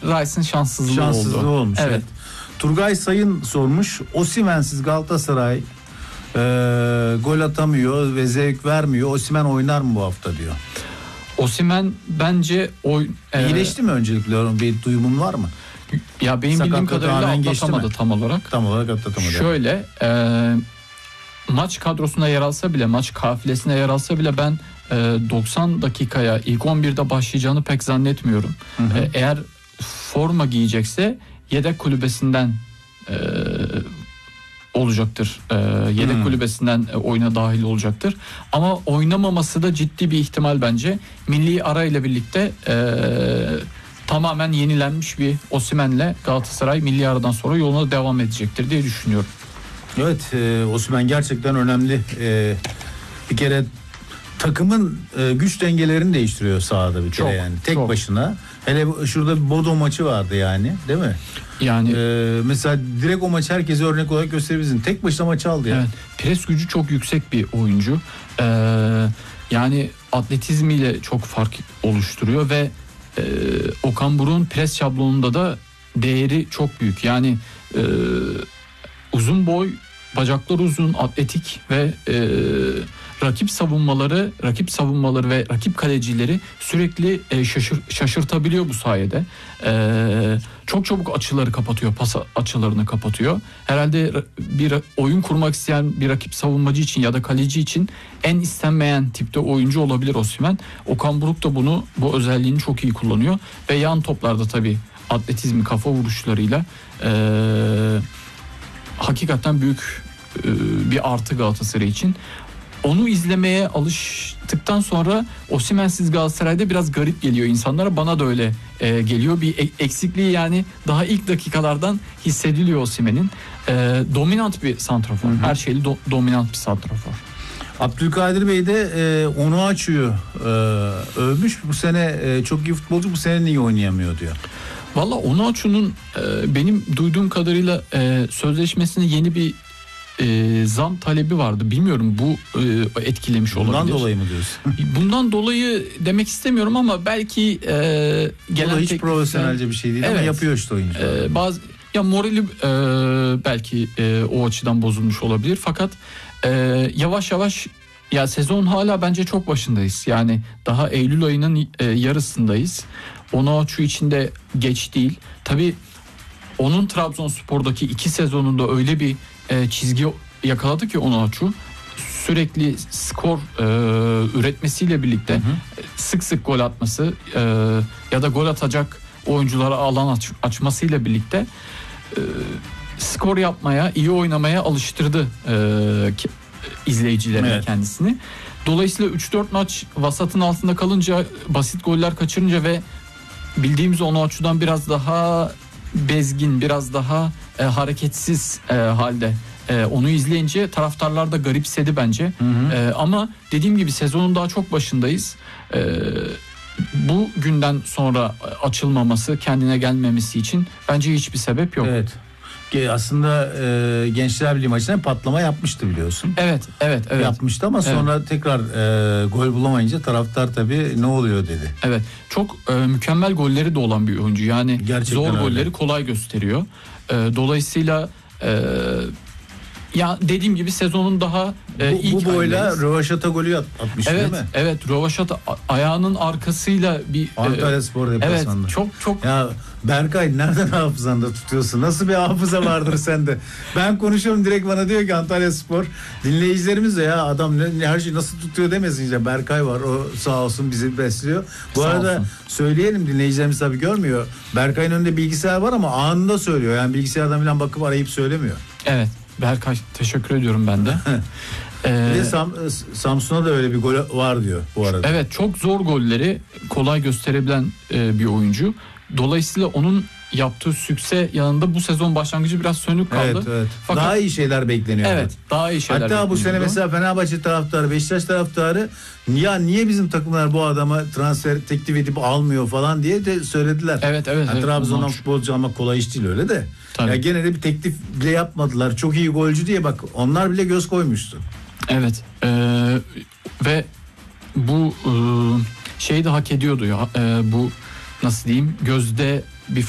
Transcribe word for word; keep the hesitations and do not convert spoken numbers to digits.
Rice'ın şanssızlığı, şanssızlığı oldu. olmuş. Evet. Evet. Turgay Sayın sormuş. Osimhen'siz Galatasaray e, gol atamıyor ve zevk vermiyor. Osimhen oynar mı bu hafta diyor. Osimhen bence oy e, İyileşti mi öncelikle? Bir duyumun var mı? Ya benim bildiğim kadarıyla atlatamadı tam olarak. Tam olarak atlatamadı. Şöyle e, maç kadrosuna yer alsa bile, maç kafilesine yer alsa bile ben e, doksan dakikaya ilk on birde başlayacağını pek zannetmiyorum. Hı hı. E, eğer forma giyecekse yedek kulübesinden e, olacaktır. E, yedek hmm. kulübesinden e, oyuna dahil olacaktır. Ama oynamaması da ciddi bir ihtimal bence. Milli ara ile birlikte e, tamamen yenilenmiş bir Osimhen'le Galatasaray milli aradan sonra yoluna devam edecektir diye düşünüyorum. Evet, e, Osimhen gerçekten önemli. E, bir kere takımın e, güç dengelerini değiştiriyor sahada bir kere çok, yani. Tek çok. başına. Hele şurada bir Bodo maçı vardı yani, değil mi? Yani ee, mesela direkt o maç herkese örnek olarak gösterebilirsin. Tek başına maçı aldı yani. Evet, pres gücü çok yüksek bir oyuncu. Ee, yani atletizmiyle çok fark oluşturuyor ve e, Okan Buruk'un pres şablonunda da değeri çok büyük. Yani e, uzun boy, bacaklar uzun, atletik ve e, rakip savunmaları, rakip savunmaları ve rakip kalecileri sürekli e, şaşır, şaşırtabiliyor bu sayede. E, çok çabuk açıları kapatıyor, pas açılarını kapatıyor. Herhalde bir oyun kurmak isteyen bir rakip savunmacı için ya da kaleci için en istenmeyen tipte oyuncu olabilir Osimhen. Okan Buruk da bunu, bu özelliğini çok iyi kullanıyor ve yan toplarda tabii atletizmi, kafa vuruşlarıyla e, hakikaten büyük e, bir artı Galatasaray için. Onu izlemeye alıştıktan sonra Osimhen'siz Galatasaray'da biraz garip geliyor insanlara. Bana da öyle e, geliyor. Bir eksikliği yani daha ilk dakikalardan hissediliyor Osimhen'in. E, dominant bir santrafor. Hı hı. Her şeyli do, dominant bir santrafor. Abdülkadir Bey de e, onu açıyor. E, övmüş. Bu sene e, çok iyi futbolcu, bu sene niye oynayamıyor diyor. Valla Onuachu'nun e, benim duyduğum kadarıyla e, sözleşmesine yeni bir E, zam talebi vardı. Bilmiyorum, bu e, etkilemiş Bundan olabilir. Bundan dolayı mı diyorsun? Bundan dolayı demek istemiyorum ama belki e, gelen bu da hiç teklifler, profesyonelce bir şey değil, evet, ama yapıyor işte oyuncu. E, bazı ya morali e, belki e, o açıdan bozulmuş olabilir. Fakat e, yavaş yavaş, ya sezon hala bence çok başındayız. Yani daha Eylül ayının e, yarısındayız. Onuachu için de geç değil. Tabii onun Trabzonspor'daki iki sezonunda öyle bir e, çizgi yakaladı ki Onuachu, sürekli skor e, üretmesiyle birlikte hı hı. sık sık gol atması e, ya da gol atacak oyunculara alan aç, açmasıyla birlikte e, skor yapmaya, iyi oynamaya alıştırdı e, ki, izleyicilerine, evet, kendisini. Dolayısıyla üç dört maç vasatın altında kalınca, basit goller kaçırınca ve bildiğimiz Onuachu'dan biraz daha bezgin, biraz daha e, hareketsiz e, halde e, onu izleyince taraftarlar da garipsedi bence. Hı hı. E, ama dediğim gibi sezonun daha çok başındayız. E, bu günden sonra açılmaması, kendine gelmemesi için bence hiçbir sebep yok. Evet. Aslında e, Gençler Birliği maçında patlama yapmıştı biliyorsun. Evet, evet, evet. Yapmıştı ama sonra evet. tekrar e, gol bulamayınca taraftar tabii ne oluyor dedi. Evet. Çok e, mükemmel golleri de olan bir oyuncu. Yani gerçekten zor öyle. Golleri kolay gösteriyor. E, dolayısıyla e, ya dediğim gibi sezonun daha e, bu, ilk bu boyla rövaşata golü atmış, evet, değil mi? Evet, rövaşata ayağının arkasıyla bir Antalya Spor deplasmanında. Evet, çok çok. Ya Berkay, nereden hafızanda tutuyorsun? Nasıl bir hafıza vardır sende? Ben konuşuyorum, direkt bana diyor ki Antalya Spor. Dinleyicilerimiz de ya adam ne, her şeyi nasıl tutuyor demesin işte. Berkay var, o sağ olsun bizi besliyor. Bu sağ arada olsun. Söyleyelim, dinleyicilerimiz tabii görmüyor. Berkay'ın önünde bilgisayar var ama anında söylüyor. Yani bilgisayardan falan bakıp arayıp söylemiyor. Evet. Berkay, teşekkür ediyorum ben de. ee, bir de Sam, Samsun'a da öyle bir gol var diyor bu arada. Evet, çok zor golleri kolay gösterebilen e, bir oyuncu. Dolayısıyla onun yaptığı sükse yanında bu sezon başlangıcı biraz sönük kaldı. Evet, evet. Fakat, daha iyi şeyler bekleniyor. Evet, daha iyi şeyler. Hatta bu sene mesela Fenerbahçe taraftarı, Beşiktaş taraftarı ya niye bizim takımlar bu adama transfer teklif edip almıyor falan diye de söylediler. Evet, evet. Yani evet Trabzon'dan futbolcu almak kolay iş değil, öyle de. Tabii. Ya gene de bir teklif bile yapmadılar. Çok iyi golcü diye bak, onlar bile göz koymuştu. Evet. Ee, ve bu e, şeyi de hak ediyordu ya. E, bu nasıl diyeyim, gözde